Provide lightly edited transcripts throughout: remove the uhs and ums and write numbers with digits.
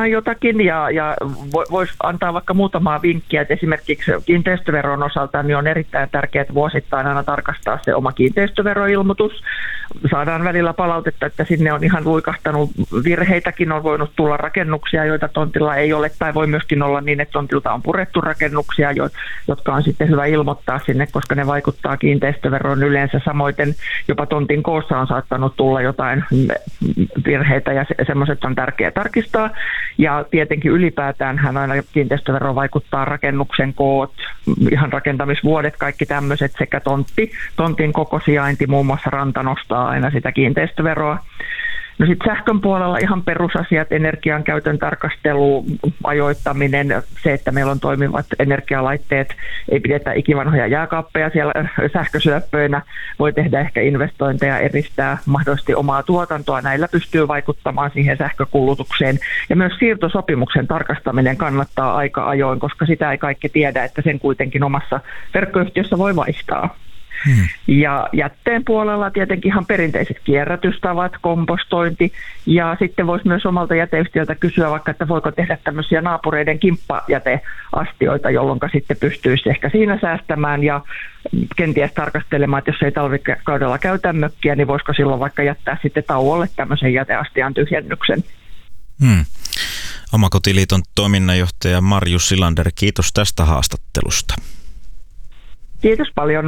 harkitsemaan jotakin ja voisi antaa vaikka muutamaa vinkkiä, että esimerkiksi kiinteistöveron osalta niin on erittäin tärkeää, että vuosittain aina tarkastaa se oma kiinteistöveroilmoitus. Saadaan välillä palautetta, että sinne on ihan luikahtanut virheitäkin, on voinut tulla rakennuksia, joita tontilla ei ole, tai voi myöskin olla niin, että tontilta on purettu rakennuksia, jotka on sitten hyvä ilmoittaa sinne, koska ne vaikuttaa kiinteistöveroon yleensä. Samoin jopa tontin koossa on saattanut tulla jotain virheitä ja semmoiset on tärkeää tarkistaa. Ja tietenkin ylipäätään aina kiinteistövero vaikuttaa rakennuksen koot, ihan rakentamisvuodet, kaikki tämmöiset sekä tontin koko sijainti, muun muassa ranta nostaa aina sitä kiinteistöveroa. No sitten sähkön puolella ihan perusasiat, energian käytön tarkastelu, ajoittaminen, se, että meillä on toimivat energialaitteet, ei pidetä ikivanhoja jääkaappeja siellä sähkösyöppöinä, voi tehdä ehkä investointeja, eristää mahdollisesti omaa tuotantoa, näillä pystyy vaikuttamaan siihen sähkökulutukseen. Ja myös siirtosopimuksen tarkastaminen kannattaa aika ajoin, koska sitä ei kaikki tiedä, että sen kuitenkin omassa verkkoyhtiössä voi vaihtaa. Ja jätteen puolella tietenkin ihan perinteiset kierrätystavat, kompostointi ja sitten voisi myös omalta jäteyhtiöltä kysyä vaikka, että voiko tehdä tämmöisiä naapureiden kimppajäteastioita, jolloin sitten pystyisi ehkä siinä säästämään ja kenties tarkastelemaan, että jos ei talvikaudella käytä mökkiä, niin voisiko silloin vaikka jättää sitten tauolle tämmöisen jäteastian tyhjennyksen. Omakotiliiton toiminnanjohtaja Marju Silander, kiitos tästä haastattelusta. Kiitos paljon.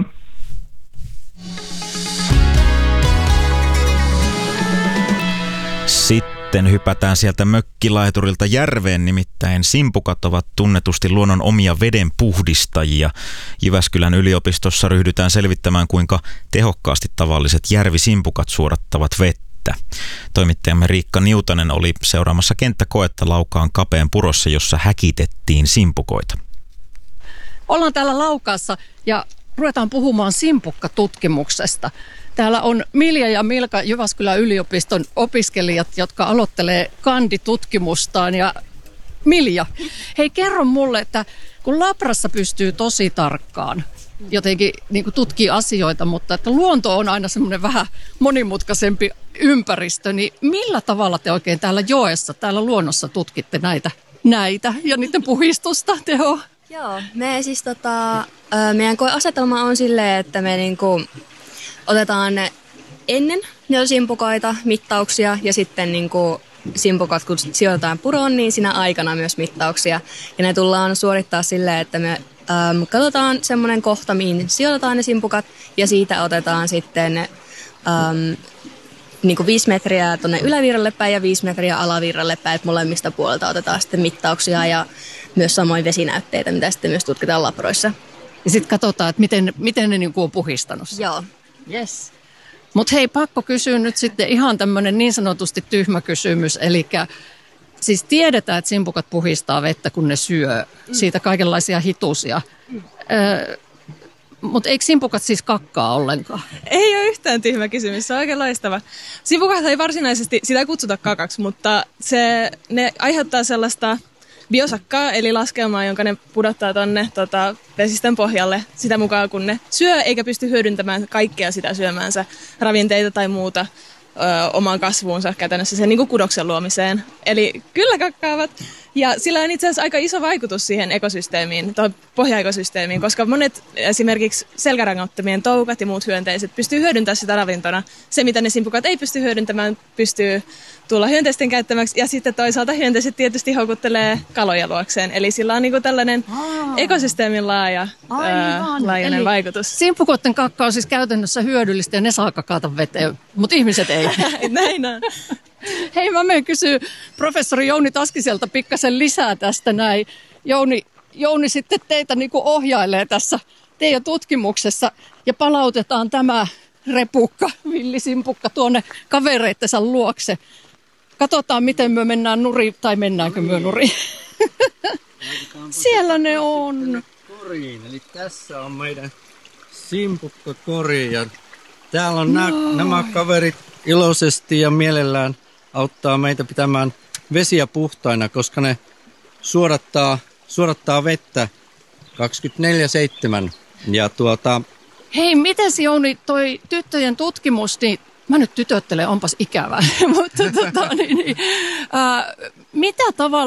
Sitten hypätään sieltä mökkilaiturilta järveen, nimittäin simpukat ovat tunnetusti luonnon omia vedenpuhdistajia. Jyväskylän yliopistossa ryhdytään selvittämään, kuinka tehokkaasti tavalliset järvisimpukat suodattavat vettä. Toimittajamme Riikka Niutanen oli seuraamassa kenttäkoetta Laukaan Kapeen purossa, jossa häkitettiin simpukoita. Ollaan täällä Laukaassa ja ruvetaan puhumaan simpukkatutkimuksesta. Täällä on Milja ja Milka Jyväskylän yliopiston opiskelijat, jotka aloittelee kanditutkimustaan. Ja Milja, hei kerro mulle, että kun labrassa pystyy tosi tarkkaan jotenkin niin kuin tutkii asioita, mutta että luonto on aina semmoinen vähän monimutkaisempi ympäristö, niin millä tavalla te oikein täällä joessa, täällä luonnossa tutkitte näitä ja niiden puhistusta, Teo? Joo, me siis meidän koeasetelma on silleen, että me niinku otetaan ennen niitä simpukoita mittauksia ja sitten niinku simpukat, kun sijoitetaan puroon, niin siinä aikana myös mittauksia. Ja ne tullaan suorittaa silleen, että me katsotaan semmoinen kohta, mihin sijoitetaan ne simpukat ja siitä otetaan sitten niinku 5 metriä tuonne ylävirralle päin ja 5 metriä alavirralle päin, että molemmista puolelta otetaan sitten mittauksia ja myös samoin vesinäytteitä, mitä sitten myös tutkitaan labroissa. Ja sitten katsotaan, että miten ne niinku on puhistanut. Joo. Yes. Mutta hei, pakko kysyä nyt sitten ihan tämmöinen niin sanotusti tyhmä kysymys. Eli siis tiedetään, että simpukat puhistaa vettä, kun ne syö siitä kaikenlaisia hitusia. Mutta eikö simpukat siis kakkaa ollenkaan? Ei ole yhtään tyhmä kysymys, se on oikein loistava. Simpukat ei varsinaisesti, sitä ei kutsuta kakaksi, mutta ne aiheuttaa sellaista biosakkaa, eli laskelmaa, jonka ne pudottaa tonne vesistön pohjalle sitä mukaan, kun ne syö, eikä pysty hyödyntämään kaikkea sitä syömäänsä ravinteita tai muuta omaan kasvuunsa käytännössä sen niin kuin kudoksen luomiseen. Eli kyllä kakkaavat. Ja sillä on itse asiassa aika iso vaikutus siihen ekosysteemiin, tuohon pohjaekosysteemiin, koska monet esimerkiksi selkärangattomien toukat ja muut hyönteiset pystyy hyödyntämään sitä ravintona. Se, mitä ne simpukat ei pysty hyödyntämään, pystyy tulla hyönteisten käyttämäksi. Ja sitten toisaalta hyönteiset tietysti houkuttelee kaloja luokseen. Eli sillä on niin kuin tällainen ekosysteemin laajainen vaikutus. Simpukoiden kakka on siis käytännössä hyödyllistä ja ne saa kakata veteen, mutta ihmiset ei. Näin on. Hei, mä menen kysyä professori Jouni Taskiselta pikkasen lisää tästä näin. Jouni sitten teitä niin kuin ohjailee tässä teidän tutkimuksessa ja palautetaan tämä repukka, villisimpukka tuonne kavereittensa luokse. Katsotaan, miten me mennään nurin, tai mennäänkö me nurin. Siellä ne on. Koriin, eli tässä on meidän simpukkakori ja täällä on nämä kaverit iloisesti ja mielellään auttaa meitä pitämään vesiä puhtaina, koska ne suodattaa vettä 24/7. Ja Hei, mites Jouni, toi tyttöjen tutkimus, niin mä nyt tytöttelen, onpas ikävää, mutta mitä tavalla